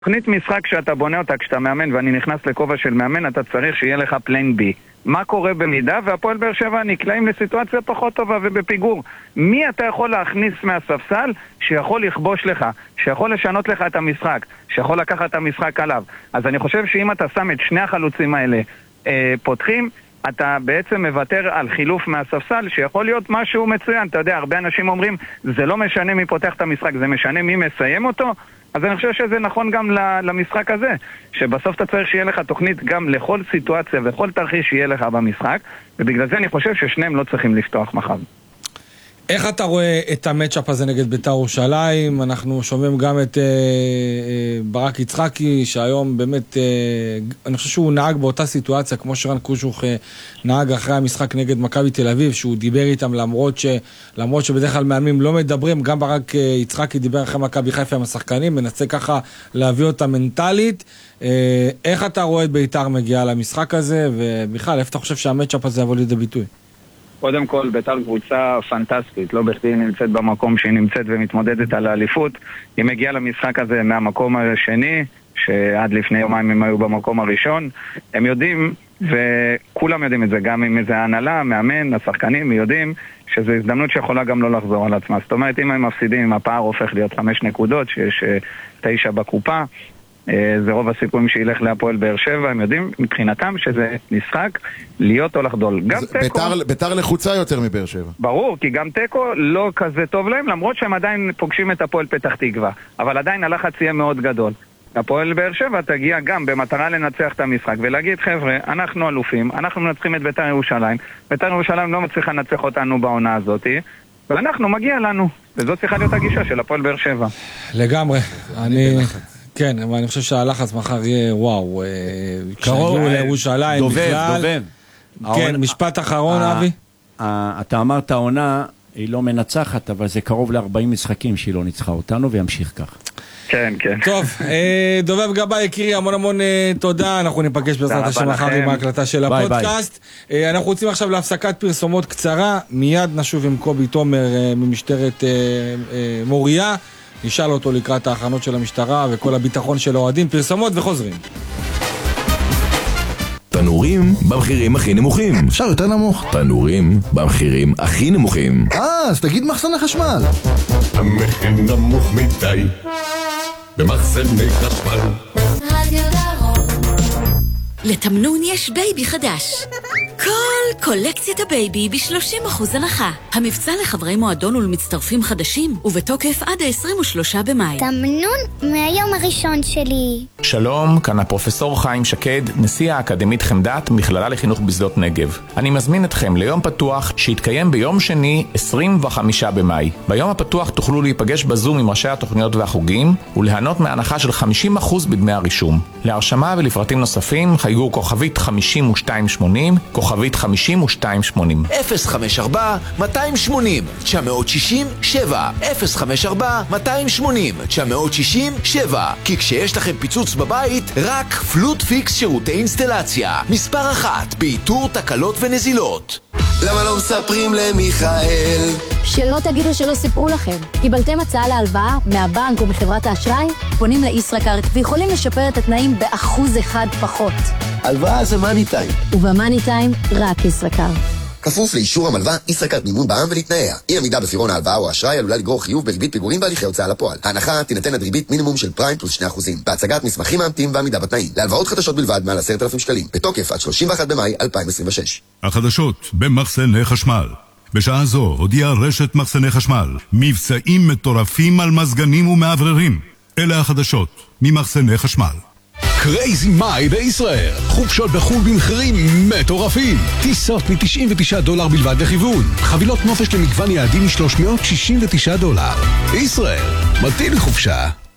תוכנית משחק שאתה בונה אותה כשאתה מאמן, ואני נכנס לכובע של מאמן, אתה צריך שיהיה לך פלן בי. מה קורה במידה והפועל באר שבע נקלעים לסיטואציה פחות טובה ובפיגור? מי אתה יכול להכניס מהספסל שיכול לכבוש לך, שיכול לשנות לך את המשחק, שיכול לקחת את המשחק עליו? אז אני חושב שאם אתה שם את שני החלוצים האלה פותחים, אתה בעצם מוותר על חילוף מהספסל שיכול להיות משהו מצוין. אתה יודע, הרבה אנשים אומרים זה לא משנה מי פותח את המשחק, זה משנה מי מסיים אותו. אז אני חושב שזה נכון גם למשחק הזה, שבסוף אתה צריך שיהיה לך תוכנית גם לכל סיטואציה וכל תרחיש שיהיה לך במשחק, ובגלל זה אני חושב ששניהם לא צריכים לפתוח מחר. איך אתה רואה את המאצ'אפ הזה נגד בית"ר ירושלים? אנחנו שומעים גם את ברק יצחקי, שהיום באמת, אני חושב שהוא נהג באותה סיטואציה, כמו שרן קושוך נהג אחרי המשחק נגד מכבי תל אביב, שהוא דיבר איתם למרות שבדרך כלל מאמנים לא מדברים, גם ברק יצחקי דיבר אחרי מכבי חיפה עם השחקנים, מנסה ככה להביא אותה מנטלית. איך אתה רואה את בית"ר מגיעה למשחק הזה, ובכלל, איפה אתה חושב שהמאצ'אפ הזה יבוא לידי ביטוי? קודם כל, בית"ר קבוצה פנטסטית, לא בכדי היא נמצאת במקום שהיא נמצאת ומתמודדת על האליפות. היא מגיעה למשחק הזה מהמקום השני, שעד לפני יומיים הם היו במקום הראשון. הם יודעים, וכולם יודעים את זה, גם אם זה ההנהלה, מאמן, השחקנים, יודעים שזו הזדמנות שיכולה גם לא לחזור על עצמה. זאת אומרת, אם הם מפסידים, אם הפער הופך להיות 5 נקודות, שיש 9 בקופה, זה רוב הסיכויים שילך להפועל באר שבע. הם יודעים מבחינתם שזה משחק להיות או לחדול. בית"ר לחוצה יותר מבאר שבע. ברור, כי גם טקו לא כזה טוב להם, למרות שהם עדיין פוגשים את הפועל פתח תקווה, אבל עדיין הלחץ יהיה מאוד גדול. הפועל באר שבע תגיע גם במטרה לנצח את המשחק ולהגיד, חבר'ה, אנחנו אלופים, אנחנו מנצחים את בית"ר ירושלים, בית"ר ירושלים לא מצליחה לנצח אותנו בעונה הזאת, ואנחנו מגיע לנו, וזאת צריכה להיות הגישה של הפועל באר שבע. לגמרי. כן, אבל אני חושב שהלחץ מחר יהיה וואו, קרוב לירושלים בכלל. כן, משפט אחרון, אבי. אתה אמרת העונה היא לא מנצחת, אבל זה קרוב ל-40 משחקים שהיא לא ניצחה אותנו, וימשיך כך. כן, כן. טוב, דובב גבאי, יקירי, המון תודה. אנחנו ניפגש בעזרת השם מחר עם ההקלטה של הפודקאסט. אנחנו רוצים עכשיו להפסקת פרסומות קצרה, מיד נשוב עם קובי תומר ממשטרת מוריה. נשאל אותו לקראת ההכנות של המשטרה וכל הביטחון של האוהדים, פרסומות וחוזרים. תנורים במחירים הכי נמוכים. אפשר יותר נמוך. תנורים במחירים הכי נמוכים. אז תגיד מחסני חשמל. המחיר נמוך מדי במחסני חשמל. לתמנון יש בייבי חדש. כל קולקציית הבייבי ב-30% הנחה. המבצע לחברי מועדון ולמצטרפים חדשים, ובתוקף עד ה-23 במאי. תמנון מהיום הראשון שלי. שלום, כאן הפרופסור חיים שקד, נשיא האקדמית חמדת, מכללה לחינוך בשדות נגב. אני מזמין אתכם ליום פתוח שיתקיים ביום שני, 25 במאי. ביום הפתוח תוכלו להיפגש בזום עם ראשי התוכניות והחוגים, וליהנות מהנחה של 50% בדמי הרישום. להרשמה ולפרטים נוספים, חייגו כוכבית 5280, כוכבית 5280. 054-280-960-7 054-280-960-7 כי כשיש לכם פיצוץ בבית, רק פלוט פיקס שירותי אינסטלציה. מספר 1 באיתור תקלות ונזילות. למה לא מספרים למיכאל? שלא תגידו שלא סיפרו לכם. קיבלתם הצעה להלוואה מהבנק או מחברת האשראי? פונים לישראכרט ויכולים לשפר את התנאים ב1% פחות. הלוואה זה מאני טיים. ובמאני טיים רק ישראכרט. כפוף לאישור המלווה, ישראכרט מימון בע"מ ולתנאיה. אי עמידה בפירעון ההלוואה או האשראי עלולה לגרור חיוב בריבית פיגורים בהליכי הוצאה לפועל. ההנחה תינתן עד ריבית מינימום של פריים פלוס 2%. בהצגת מסמכים מאמתים ועמידה בתנאים. להלוואות חדשות בלבד מעל 10,000 שקלים. בתוקף עד 31 במאי 2026. החדשות במחסני חשמל. בשעה זו הודיעה רשת מחסני חשמל מבצעים מטורפים על מזגנים ומעבררים. אלה החדשות ממחסני חשמל. קרייזי מאי בישראל. חופשות בחול במחירים מטורפים. טיסות $99 בלבד לכיוון. חבילות נופש למגוון יעדים $369. ישראל, מתאים לחופשה.